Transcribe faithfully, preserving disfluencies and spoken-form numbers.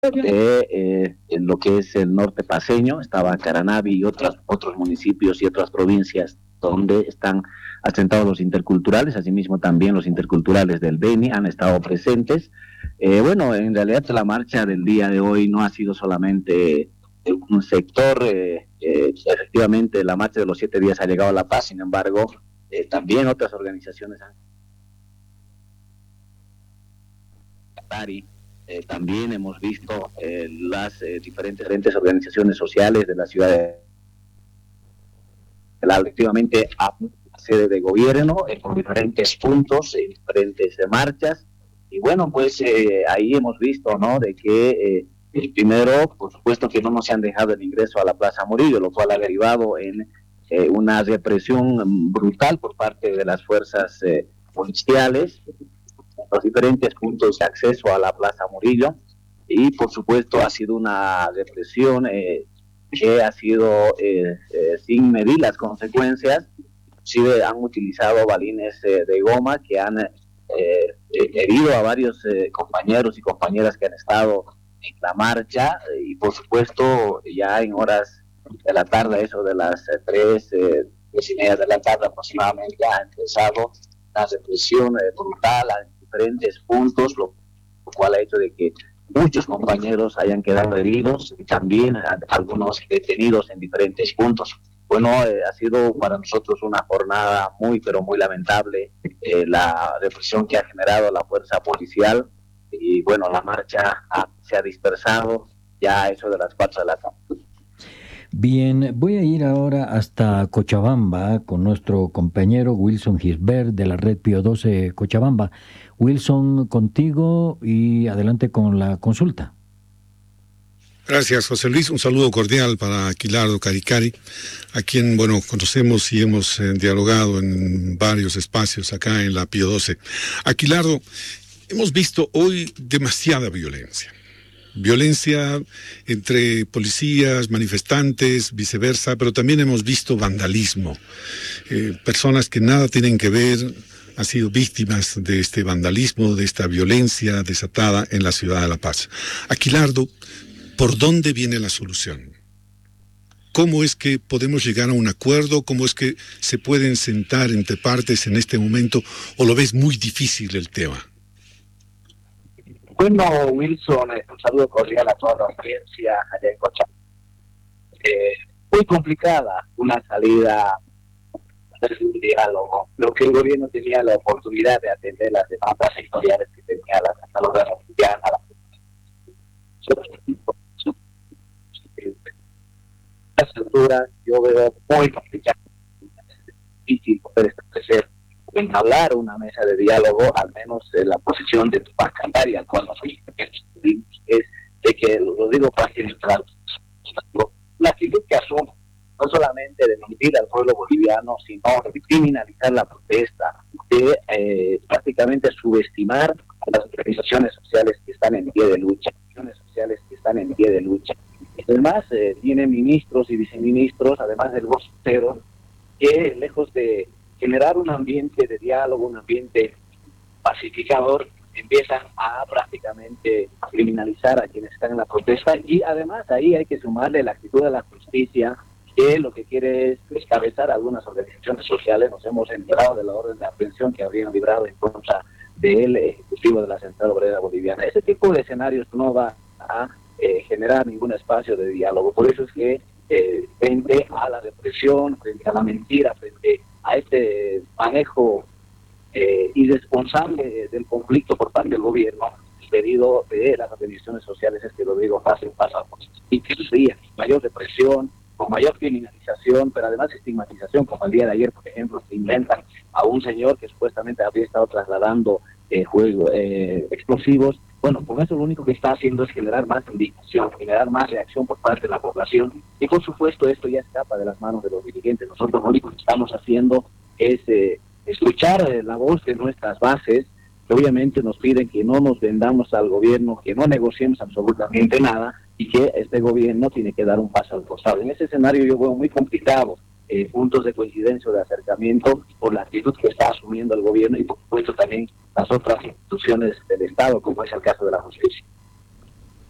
de eh, en lo que es el norte paceño, estaba Caranavi y otros, otros municipios y otras provincias donde están asentados los interculturales, asimismo también los interculturales del Beni han estado presentes. Eh, bueno, en realidad la marcha del día de hoy no ha sido solamente un sector, eh, eh, efectivamente la marcha de los siete días ha llegado a La Paz, sin embargo, eh, también otras organizaciones han Eh, también hemos visto eh, las eh, diferentes, diferentes organizaciones sociales de la ciudad de la efectivamente a sede de gobierno eh, con diferentes puntos, en diferentes eh, marchas. Y bueno, pues eh, ahí hemos visto, ¿no?, de que eh, el primero, por supuesto que no nos han dejado el ingreso a la Plaza Murillo, lo cual ha derivado en eh, una represión brutal por parte de las fuerzas eh, policiales, los diferentes puntos de acceso a la Plaza Murillo, y por supuesto ha sido una represión eh, que ha sido eh, eh, sin medir las consecuencias. Inclusive han utilizado balines eh, de goma que han eh, herido a varios eh, compañeros y compañeras que han estado en la marcha, y por supuesto ya en horas de la tarde, eso de las eh, tres, eh, tres y media de la tarde aproximadamente, ha empezado la represión eh, brutal en diferentes puntos, lo cual ha hecho de que muchos compañeros hayan quedado heridos y también algunos detenidos en diferentes puntos. Bueno, eh, ha sido para nosotros una jornada muy, pero muy lamentable, eh, la represión que ha generado la fuerza policial, y bueno, la marcha ha, se ha dispersado ya a eso de las cuatro de la tarde. Bien, voy a ir ahora hasta Cochabamba con nuestro compañero Wilson Gisbert de la red Pío doce Cochabamba. Wilson, contigo y adelante con la consulta. Gracias, José Luis. Un saludo cordial para Aquilardo Caricari, a quien, bueno, conocemos y hemos eh, dialogado en varios espacios acá en la Pío doce. Aquilardo, hemos visto hoy demasiada violencia. Violencia entre policías, manifestantes, viceversa, pero también hemos visto vandalismo. Eh, personas que nada tienen que ver han sido víctimas de este vandalismo, de esta violencia desatada en la ciudad de La Paz. Aquilardo, ¿por dónde viene la solución? ¿Cómo es que podemos llegar a un acuerdo? ¿Cómo es que se pueden sentar entre partes en este momento? ¿O lo ves muy difícil el tema? Bueno, Wilson, un saludo cordial a toda la audiencia allá en Cochabamba. Eh, muy complicada una salida de un diálogo. Lo que el gobierno tenía la oportunidad de atender las demandas sectoriales que tenía la Cataluña Republicana, las alturas, yo veo muy complicado, difícil poder establecer, entablar una mesa de diálogo, al menos en la posición de Tupac Cantari, al cual nos es de que Rodrigo Paz tiene claro la actitud que asume, no solamente de mentir al pueblo boliviano, sino de criminalizar la protesta, de eh, prácticamente subestimar a las organizaciones sociales que están en pie de lucha, organizaciones sociales que están en pie de lucha. Además, eh, tiene ministros y viceministros, además del vocero, que lejos de generar un ambiente de diálogo, un ambiente pacificador, empiezan a prácticamente criminalizar a quienes están en la protesta, y además ahí hay que sumarle la actitud de la justicia, que lo que quiere es descabezar a algunas organizaciones sociales. Nos hemos enterado de la orden de aprehensión que habrían librado en contra del ejecutivo de la Central Obrera Boliviana. Ese tipo de escenarios no va a eh, generar ningún espacio de diálogo. Por eso es que eh, frente a la represión, frente a la mentira, frente a este manejo eh, irresponsable del conflicto por parte del gobierno, el pedido de las organizaciones sociales es que lo digo fácil, paso y que sería mayor represión, con mayor criminalización, pero además estigmatización, como el día de ayer, por ejemplo, se inventan a un señor que supuestamente habría estado trasladando eh, juego, eh, explosivos. Bueno, con eso lo único que está haciendo es generar más indignación, generar más reacción por parte de la población, y por supuesto esto ya escapa de las manos de los dirigentes. Nosotros lo único que estamos haciendo es eh, escuchar eh, la voz de nuestras bases, que obviamente nos piden que no nos vendamos al gobierno, que no negociemos absolutamente nada, y que este gobierno tiene que dar un paso al costado. En ese escenario yo veo muy complicado eh, puntos de coincidencia o de acercamiento por la actitud que está asumiendo el gobierno, y por supuesto también las otras instituciones del Estado, como es el caso de la justicia.